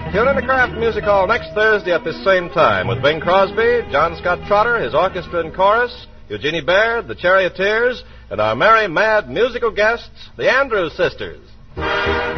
Tune in to Kraft Music Hall next Thursday at this same time with Bing Crosby, John Scott Trotter, his orchestra and chorus, Eugenie Baird, the Charioteers, and our merry, mad musical guests, the Andrews Sisters.